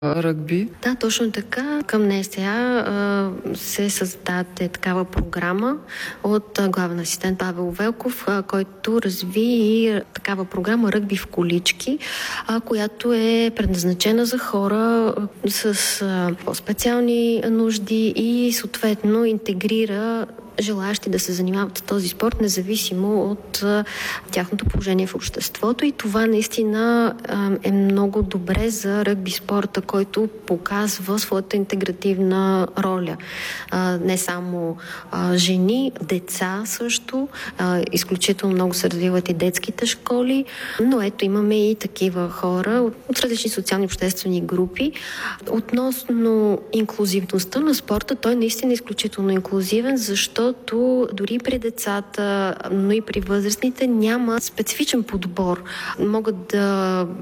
ръгби. Да, точно така. Към НСА се създаде такава програма от главен асистент Павел Велков, който разви и такава програма "Ръгби в колички", която е предназначена за хора с по-специални нужди и съответно интегрира желаящи да се занимават с този спорт, независимо от тяхното положение в обществото. И това наистина е много добре за ръгби спорта, който показва своята интегративна роля. Не само жени, деца също. Изключително много се развиват и детските школи, но ето имаме и такива хора от различни социални обществени групи. Относно инклюзивността на спорта, той наистина е изключително инклюзивен, защото дори при децата, но и при възрастните няма специфичен подбор. Могат да